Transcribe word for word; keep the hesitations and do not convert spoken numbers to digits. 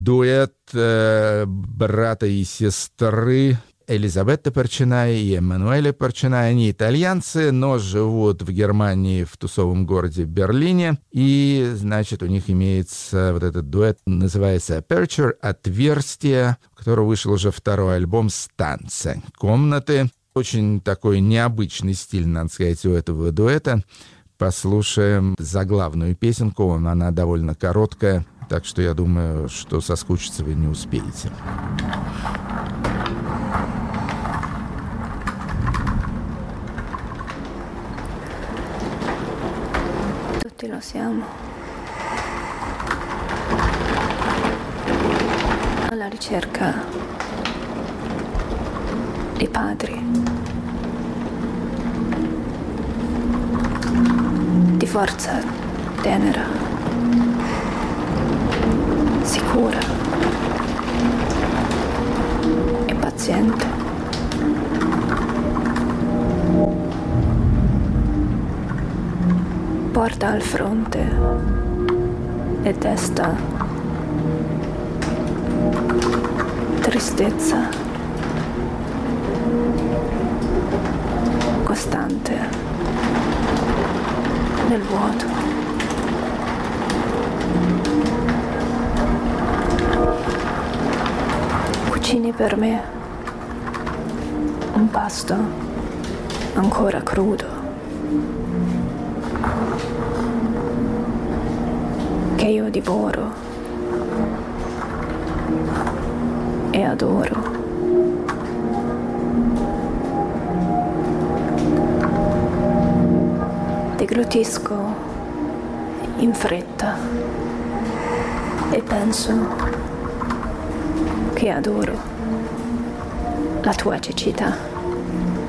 дуэт э, брата и сестры Элизабетты Порчинай и Эммануэля Порчинай. Они итальянцы, но живут в Германии, в тусовом городе Берлине. И, значит, у них имеется вот этот дуэт, называется «Aperture», «Отверстие», у которого вышел уже второй альбом «Станция», «Комнаты». Очень такой необычный стиль, надо сказать, у этого дуэта. Послушаем заглавную песенку, она довольно короткая, так что я думаю, что соскучиться вы не успеете. Tutti lo siamo. Alla ricerca di padri, di forza tenera, sicura e paziente. Porta al fronte e testa, tristezza, costante nel vuoto. Cucini per me un pasto ancora crudo, che io divoro e adoro. Deglutisco in fretta e penso che adoro la tua cecità.